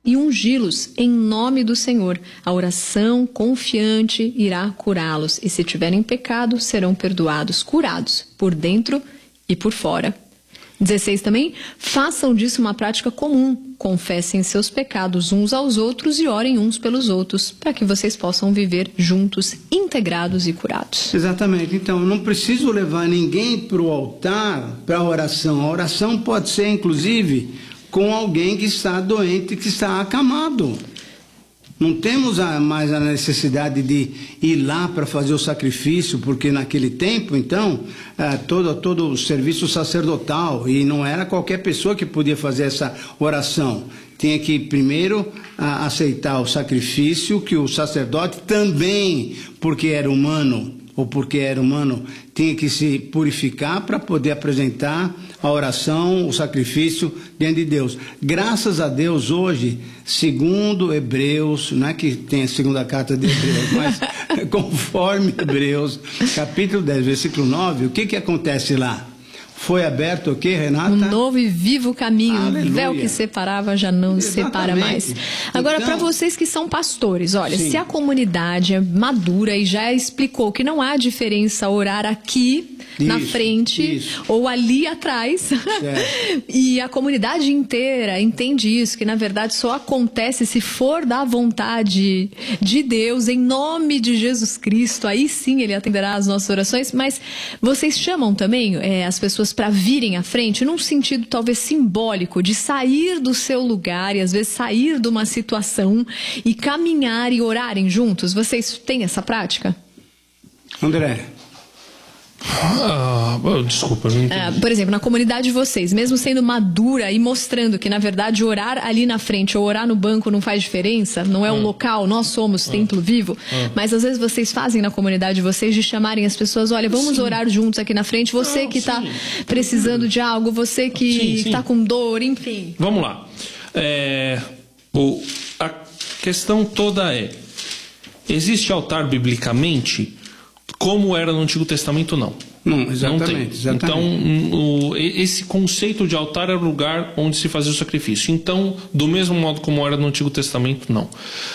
e ungi-los em nome do Senhor. A oração confiante irá curá-los, e se tiverem pecado, serão perdoados, curados, por dentro e por fora. 16 também, façam disso uma prática comum, confessem seus pecados uns aos outros e orem uns pelos outros, para que vocês possam viver juntos, integrados e curados. Exatamente, então eu não preciso levar ninguém para o altar, para a oração pode ser inclusive com alguém que está doente, que está acamado. Não temos mais a necessidade de ir lá para fazer o sacrifício, porque naquele tempo, então, todo o serviço sacerdotal, e não era qualquer pessoa que podia fazer essa oração. Tinha que primeiro aceitar o sacrifício, que o sacerdote também, porque era humano, tinha que se purificar para poder apresentar a oração, o sacrifício diante de Deus. Graças a Deus hoje, segundo Hebreus, não é que tem a segunda carta de Hebreus, mas conforme Hebreus, capítulo 10, versículo 9, o que acontece lá? Foi aberto o quê, Renata? Um novo e vivo caminho. Aleluia. O véu que separava já não separa mais. Agora, Então, para vocês que são pastores, olha, sim. se a comunidade é madura e já explicou que não há diferença orar aqui na frente ou ali atrás, e a comunidade inteira entende isso, que na verdade só acontece se for da vontade de Deus, em nome de Jesus Cristo, aí sim Ele atenderá as nossas orações. Mas vocês chamam também as pessoas para virem à frente, num sentido talvez simbólico, de sair do seu lugar e às vezes sair de uma situação e caminhar e orarem juntos? Vocês têm essa prática? André? Desculpa, não entendi. Por exemplo, na comunidade de vocês, mesmo sendo madura e mostrando que na verdade orar ali na frente ou orar no banco não faz diferença, não é o local, nós somos templo vivo, mas às vezes vocês fazem na comunidade de vocês de chamarem as pessoas, olha, vamos orar juntos aqui na frente, você que está precisando de algo, você que está com dor, enfim. Vamos lá. A questão toda existe altar biblicamente como era no Antigo Testamento? Não. Exatamente. Então, esse conceito de altar era o lugar onde se fazia o sacrifício. Então, do mesmo modo como era no Antigo Testamento, não.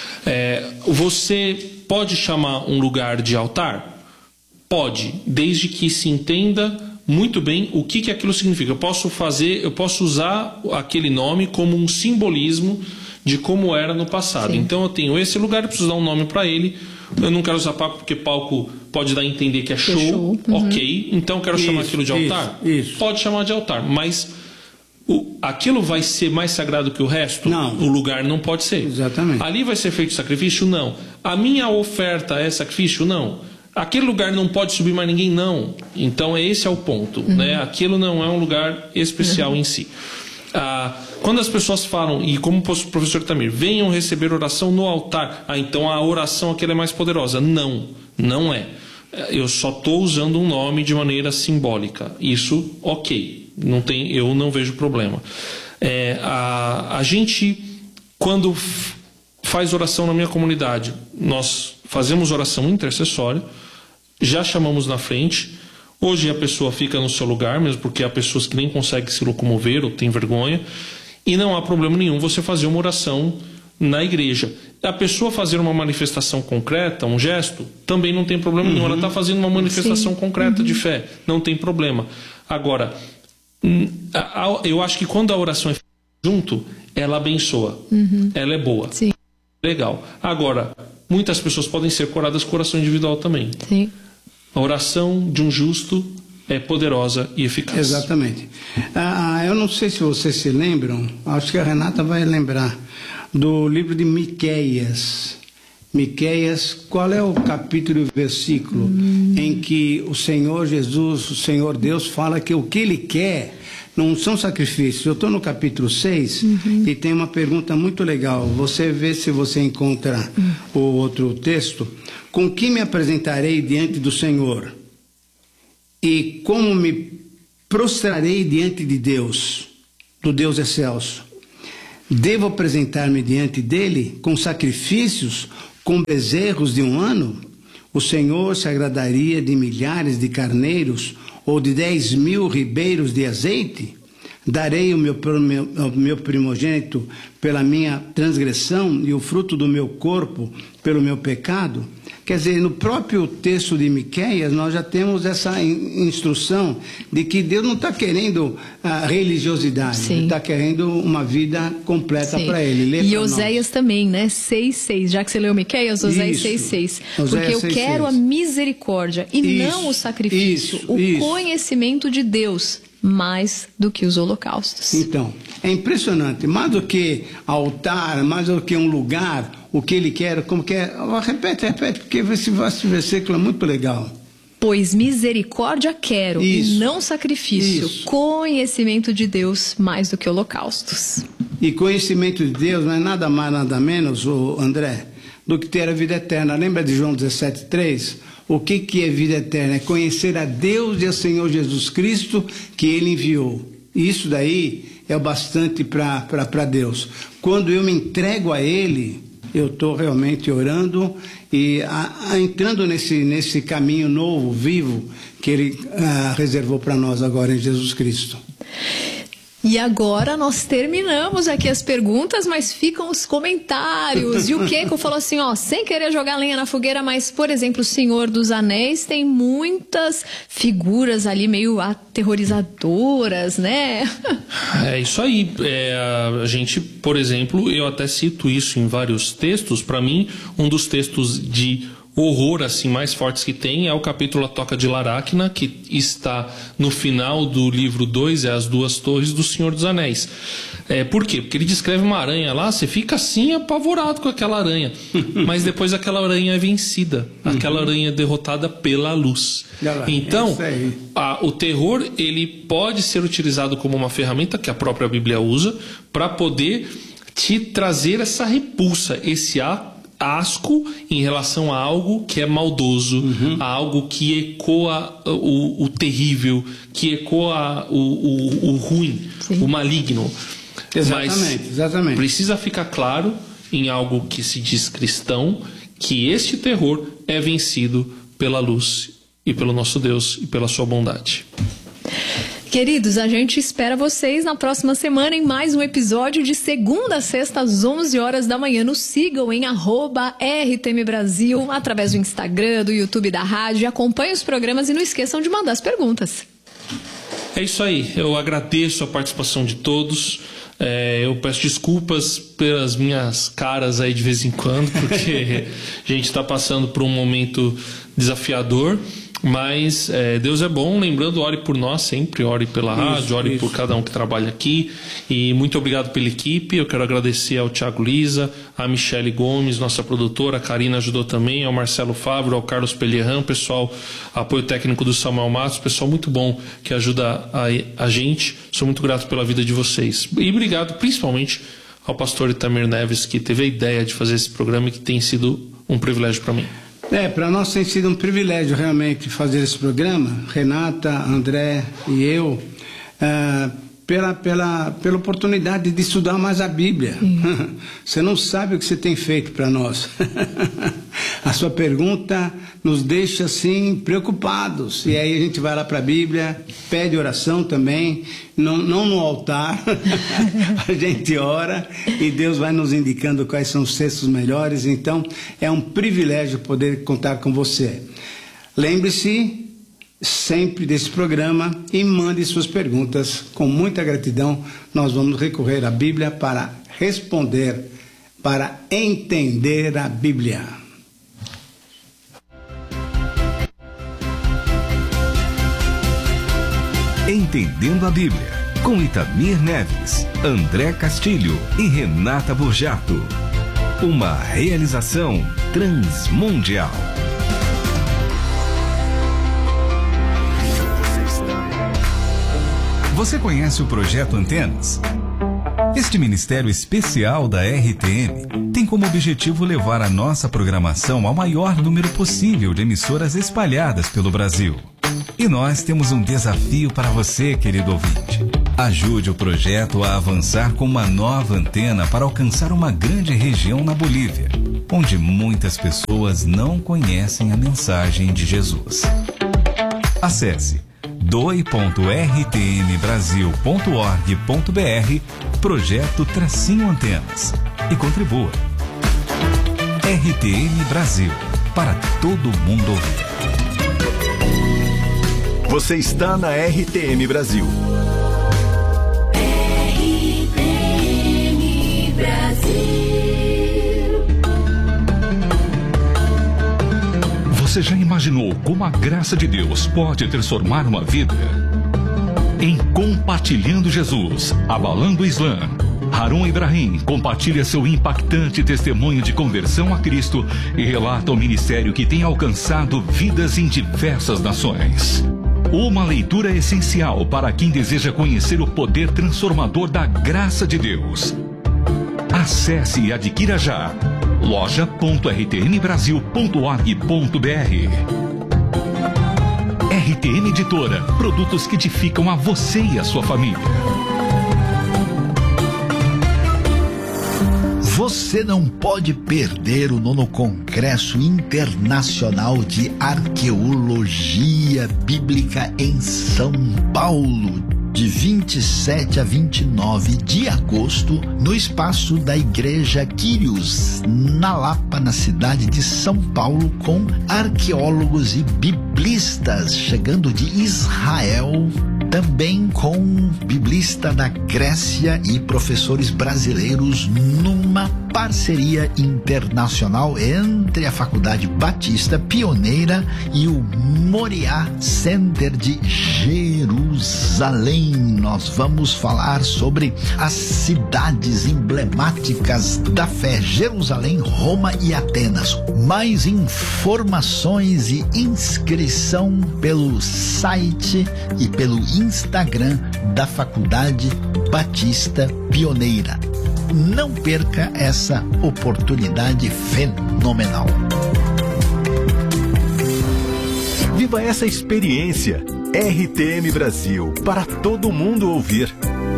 Você pode chamar um lugar de altar? Pode, desde que se entenda muito bem o que aquilo significa. Eu posso usar aquele nome como um simbolismo de como era no passado. Sim. Então eu tenho esse lugar, eu preciso dar um nome para ele. Eu não quero usar palco porque palco pode dar a entender que é show. Ok, então eu quero chamar aquilo de altar? Isso. Pode chamar de altar, mas aquilo vai ser mais sagrado que o resto? Não. O lugar não pode ser. Exatamente. Ali vai ser feito sacrifício? Não. A minha oferta é sacrifício? Não. Aquele lugar não pode subir mais ninguém? Não. Então esse é o ponto, né? Aquilo não é um lugar especial em si. Quando as pessoas falam, e como o professor Tamir, venham receber oração no altar, então a oração aqui é mais poderosa. Não é. Eu só estou usando um nome de maneira simbólica. Isso, ok, eu não vejo problema. A gente, quando faz oração na minha comunidade, nós fazemos oração intercessória, já chamamos na frente. Hoje a pessoa fica no seu lugar, mesmo porque há pessoas que nem conseguem se locomover ou têm vergonha, e não há problema nenhum você fazer uma oração na igreja. A pessoa fazer uma manifestação concreta, um gesto, também não tem problema nenhum. Ela está fazendo uma manifestação concreta de fé, não tem problema. Agora, eu acho que quando a oração é feita junto, ela abençoa, ela é boa. Sim. Legal. Agora, muitas pessoas podem ser curadas com oração individual também. Sim. A oração de um justo é poderosa e eficaz. Exatamente. Eu não sei se vocês se lembram, acho que a Renata vai lembrar, do livro de Miqueias. Miqueias, qual é o capítulo e o versículo em que o Senhor Jesus, o Senhor Deus, fala que o que Ele quer não são sacrifícios. Eu estou no capítulo 6 e tem uma pergunta muito legal. Você vê se você encontra o outro texto. Com que me apresentarei diante do Senhor? E como me prostrarei diante de Deus, do Deus excelso? Devo apresentar-me diante dele com sacrifícios, com bezerros de um ano? O Senhor se agradaria de milhares de carneiros ou de 10.000 ribeiros de azeite? darei o meu primogênito pela minha transgressão e o fruto do meu corpo pelo meu pecado. Quer dizer, no próprio texto de Miqueias, nós já temos essa instrução de que Deus não está querendo a religiosidade, Sim. Ele está querendo uma vida completa para Ele. Lê e Oséias também, né? 6,6. Já que você leu Miqueias, Oséias 6,6. Porque eu quero a misericórdia e não o sacrifício, o conhecimento de Deus, mais do que os holocaustos. Então, é impressionante. Mais do que altar, mais do que um lugar, o que ele quer, como quer. Repete, porque esse versículo é muito legal. Pois misericórdia quero e não sacrifício. Conhecimento de Deus mais do que holocaustos. E conhecimento de Deus não é nada mais, nada menos, André, do que ter a vida eterna. Lembra de João 17,3? O que é vida eterna? É conhecer a Deus e a Senhor Jesus Cristo que Ele enviou. E isso daí é o bastante para Deus. Quando eu me entrego a Ele, eu estou realmente orando e entrando nesse caminho novo, vivo, que Ele reservou para nós agora em Jesus Cristo. E agora nós terminamos aqui as perguntas, mas ficam os comentários. E o Keiko falou assim, sem querer jogar lenha na fogueira, mas, por exemplo, o Senhor dos Anéis tem muitas figuras ali meio aterrorizadoras, né? É isso aí. A gente, por exemplo, eu até cito isso em vários textos. Para mim, um dos textos de horror assim mais fortes que tem é o capítulo A Toca de Laracna, que está no final do livro 2, As Duas Torres do Senhor dos Anéis. Por quê? Porque ele descreve uma aranha lá, você fica assim apavorado com aquela aranha, mas depois aquela aranha é vencida, aquela aranha é derrotada pela luz. Então, o terror ele pode ser utilizado como uma ferramenta que a própria Bíblia usa para poder te trazer essa repulsa, esse asco em relação a algo que é maldoso, a algo que ecoa o terrível, que ecoa o ruim, o maligno. Exatamente. Precisa ficar claro em algo que se diz cristão que este terror é vencido pela luz e pelo nosso Deus e pela sua bondade. Queridos, a gente espera vocês na próxima semana em mais um episódio de segunda a sexta às 11 horas da manhã. Nos sigam em @RTM Brasil, através do Instagram, do YouTube da rádio. Acompanhem os programas e não esqueçam de mandar as perguntas. É isso aí. Eu agradeço a participação de todos. Eu peço desculpas pelas minhas caras aí de vez em quando, porque a gente está passando por um momento desafiador. Mas Deus é bom, lembrando, ore por nós sempre, ore pela rádio, ore por cada um que trabalha aqui. E muito obrigado pela equipe. Eu quero agradecer ao Thiago Lisa, a Michele Gomes, nossa produtora, a Karina ajudou também, ao Marcelo Fávero, ao Carlos Pellerran, pessoal, apoio técnico do Samuel Matos, pessoal muito bom que ajuda a gente. Sou muito grato pela vida de vocês. E obrigado principalmente ao pastor Itamir Neves, que teve a ideia de fazer esse programa e que tem sido um privilégio para mim. Para nós tem sido um privilégio realmente fazer esse programa, Renata, André e eu, pela oportunidade de estudar mais a Bíblia. Você não sabe o que você tem feito para nós. A sua pergunta nos deixa assim preocupados, e aí a gente vai lá para a Bíblia, pede oração também, não no altar, a gente ora e Deus vai nos indicando quais são os textos melhores. Então é um privilégio poder contar com você. Lembre-se sempre desse programa e mande suas perguntas. Com muita gratidão nós vamos recorrer à Bíblia para responder, para entender a Bíblia. Entendendo a Bíblia, com Itamir Neves, André Castilho e Renata Burjato. Uma realização transmundial. Você conhece o Projeto Antenas? Este ministério especial da RTM tem como objetivo levar a nossa programação ao maior número possível de emissoras espalhadas pelo Brasil. E nós temos um desafio para você, querido ouvinte. Ajude o projeto a avançar com uma nova antena para alcançar uma grande região na Bolívia, onde muitas pessoas não conhecem a mensagem de Jesus. Acesse doe.rtmbrasil.org.br, projeto _antenas e contribua. RTM Brasil, para todo mundo ouvir. Você está na RTM Brasil. RTM Brasil. Você já imaginou como a graça de Deus pode transformar uma vida? Em Compartilhando Jesus, Abalando o Islã, Harun Ibrahim compartilha seu impactante testemunho de conversão a Cristo e relata o ministério que tem alcançado vidas em diversas nações. Uma leitura essencial para quem deseja conhecer o poder transformador da graça de Deus. Acesse e adquira já loja.rtmbrasil.org.br. RTM Editora, produtos que edificam a você e a sua família. Você não pode perder o 9º Congresso Internacional de Arqueologia Bíblica em São Paulo, de 27 a 29 de agosto, no espaço da Igreja Quírios, na Lapa, na cidade de São Paulo, com arqueólogos e biblistas chegando de Israel, também com biblista da Grécia e professores brasileiros, numa parceria internacional entre a Faculdade Batista Pioneira e o Moriá Center de Jerusalém. Nós vamos falar sobre as cidades emblemáticas da fé: Jerusalém, Roma e Atenas. Mais informações e inscrição pelo site e pelo Instagram da Faculdade Batista Pioneira. Não perca essa oportunidade fenomenal. Viva essa experiência. RTM Brasil, para todo mundo ouvir.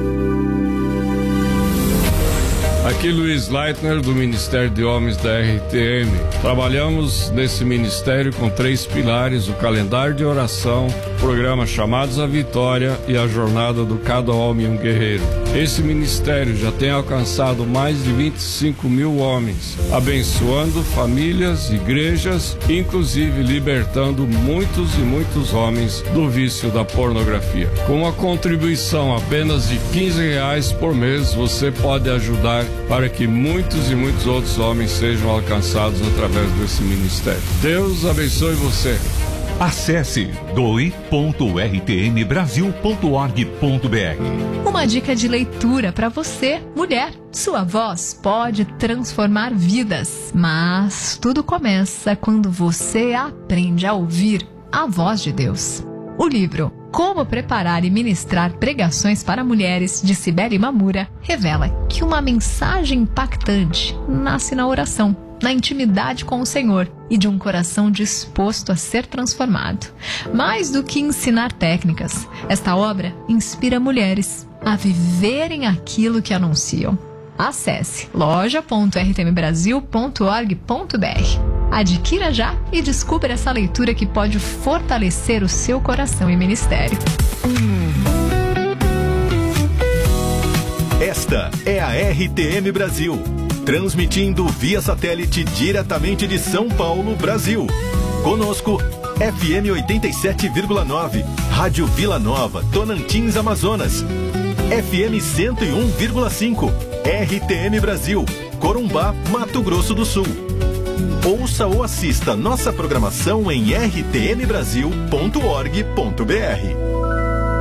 Aqui Luiz Leitner, do Ministério de Homens da RTM. Trabalhamos nesse ministério com 3 pilares: o calendário de oração, o programa Chamados à Vitória e a jornada do Cada Homem um Guerreiro. Esse ministério já tem alcançado mais de 25 mil homens, abençoando famílias, igrejas, inclusive libertando muitos e muitos homens do vício da pornografia. Com uma contribuição apenas de R$15 por mês, você pode ajudar para que muitos e muitos outros homens sejam alcançados através desse ministério. Deus abençoe você. Acesse doe.rtmbrasil.org.br. Uma dica de leitura para você, mulher. Sua voz pode transformar vidas, mas tudo começa quando você aprende a ouvir a voz de Deus. O livro Como Preparar e Ministrar Pregações para Mulheres, de Cibele Mamura, revela que uma mensagem impactante nasce na oração, na intimidade com o Senhor e de um coração disposto a ser transformado. Mais do que ensinar técnicas, esta obra inspira mulheres a viverem aquilo que anunciam. Acesse loja.rtmbrasil.org.br. Adquira já e descubra essa leitura que pode fortalecer o seu coração e ministério. Esta é a RTM Brasil, transmitindo via satélite diretamente de São Paulo, Brasil. Conosco, FM 87,9, Rádio Vila Nova, Tonantins, Amazonas. FM 101,5, RTM Brasil, Corumbá, Mato Grosso do Sul. Ouça ou assista nossa programação em rtmbrasil.org.br.